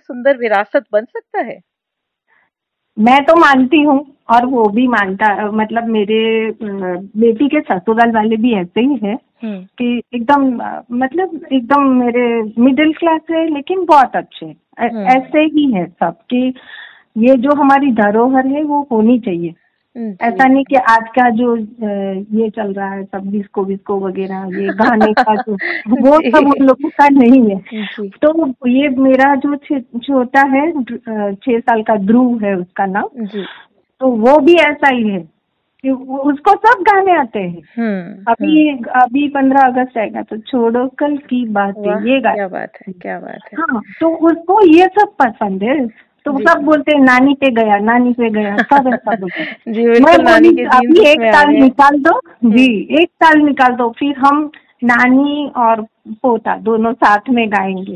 सुंदर विरासत बन सकता है? मैं तो मानती हूँ और वो भी मानता, मतलब मेरे बेटी के ससुराल वाले भी ऐसे ही है कि एकदम मतलब एकदम मेरे मिडिल क्लास है लेकिन बहुत अच्छे ऐसे ही है सब कि ये जो हमारी धरोहर है वो होनी चाहिए। ऐसा नहीं कि आज का जो ये चल रहा है सब डिस्को विस्को वगैरह ये गाने का जो वो सब उन लोगों का नहीं है। तो ये मेरा जो छोटा है 6 साल का ध्रुव है उसका नाम, तो वो भी ऐसा ही है कि उसको सब गाने आते हैं। अभी 15 अगस्त आएगा तो छोड़ो कल की बात है, ये गाने। क्या बात है, क्या बात है। हाँ, तो उसको ये सब पसंद है। तो सब बोलते हैं नानी पे गया, नानी पे गया, सब ऐसा बोलते हैं। जी, मैं नानी बोली के अभी जीन्स एक में आ साल गए। निकाल दो जी, एक साल निकाल दो, फिर हम नानी और पोता दोनों साथ में गाएंगे।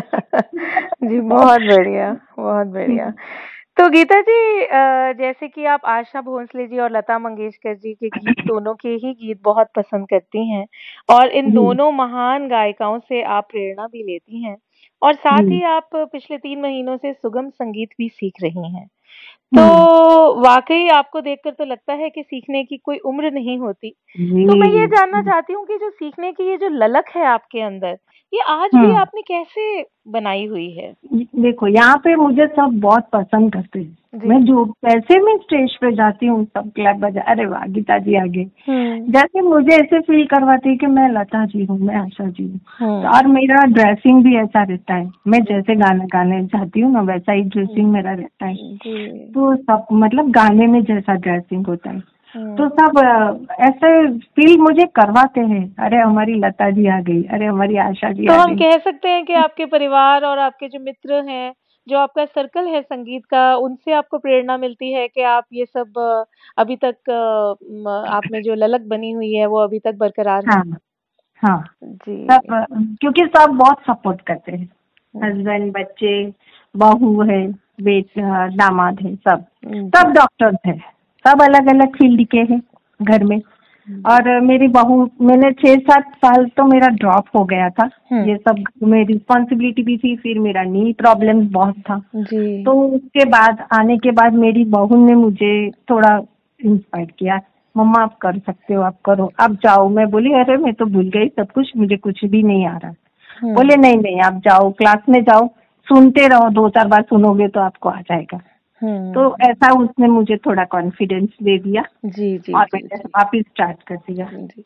जी, बहुत बढ़िया, बहुत बढ़िया। तो गीता जी, जैसे कि आप आशा भोसले जी और लता मंगेशकर जी के गीत, दोनों के ही गीत बहुत पसंद करती हैं और इन दोनों महान गायिकाओं से आप प्रेरणा भी लेती हैं और साथ ही आप पिछले 3 महीनों से सुगम संगीत भी सीख रही हैं। तो वाक़ई आपको देखकर तो लगता है कि सीखने की कोई उम्र नहीं होती। तो मैं ये जानना चाहती हूँ कि जो सीखने की ये जो ललक है आपके अंदर, ये आज भी आपने कैसे बनाई हुई है? देखो, यहाँ पे मुझे सब बहुत पसंद करते हैं। मैं जो पैसे में स्टेज पे जाती हूँ सब क्लैप बजा, अरे वाह गीता जी आगे, जैसे मुझे ऐसे फील करवाती है कि मैं लता जी हूँ, मैं आशा जी हूँ। और मेरा ड्रेसिंग भी ऐसा रहता है, मैं जैसे गाना गाने जाती हूँ ना वैसा ही ड्रेसिंग मेरा रहता है। तो सब मतलब गाने में जैसा ड्रेसिंग होता है तो सब ऐसे फील मुझे करवाते हैं, अरे हमारी लता जी आ गई, अरे हमारी आशा जी तो आ हम गई। कह सकते हैं कि आपके परिवार और आपके जो मित्र हैं, जो आपका सर्कल है संगीत का, उनसे आपको प्रेरणा मिलती है कि आप ये सब अभी तक आप में जो ललक बनी हुई है वो अभी तक बरकरार है? हाँ जी। सब, क्योंकि सब बहुत सपोर्ट करते हैं, हस्बैंड, बच्चे, बहू है, बेटा, दामाद है, सब डॉक्टर्स है, सब अलग अलग फील्ड के हैं घर में। और मेरी बहू, मैंने 6-7 साल तो मेरा ड्रॉप हो गया था, ये सब में रिस्पॉन्सिबिलिटी भी थी, फिर मेरा नी प्रॉब्लम बहुत था। तो उसके बाद आने के बाद मेरी बहू ने मुझे थोड़ा इंस्पायर किया, मम्मा आप कर सकते हो, आप करो, आप जाओ। मैं बोली अरे मैं तो भूल गई सब कुछ, मुझे कुछ भी नहीं आ रहा। बोले नहीं नहीं आप जाओ, क्लास में जाओ, सुनते रहो, 2-4 बार सुनोगे तो आपको आ जाएगा। तो ऐसा उसने मुझे थोड़ा कॉन्फिडेंस दे दिया और मैंने वापिस स्टार्ट कर दिया।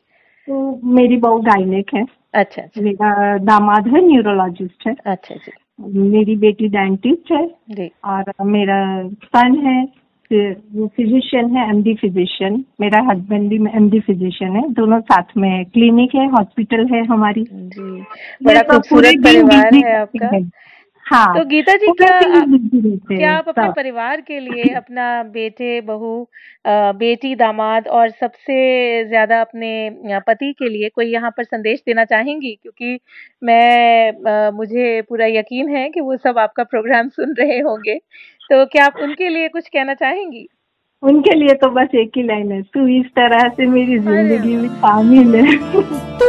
तो मेरी बहू गायनिक है, अच्छा। मेरा दामाद है न्यूरोलॉजिस्ट है, अच्छा जी। मेरी बेटी डेंटिस्ट है और मेरा सन है वो फिजिशियन है, एमडी फिजिशियन। मेरा हस्बैंड भी एमडी फिजिशियन है, दोनों साथ में क्लिनिक है, हॉस्पिटल है हमारी। जी, बड़ा खूबसूरत परिवार है आपका। हाँ, तो गीता जी, क्या आप अपने परिवार के लिए, अपना बेटे, बहू, बेटी, दामाद और सबसे ज्यादा अपने पति के लिए कोई यहाँ पर संदेश देना चाहेंगी? क्योंकि मुझे पूरा यकीन है कि वो सब आपका प्रोग्राम सुन रहे होंगे, तो क्या आप उनके लिए कुछ कहना चाहेंगी? उनके लिए तो बस एक ही लाइन है, तू इस तरह से मेरी जिंदगी में शामिल है।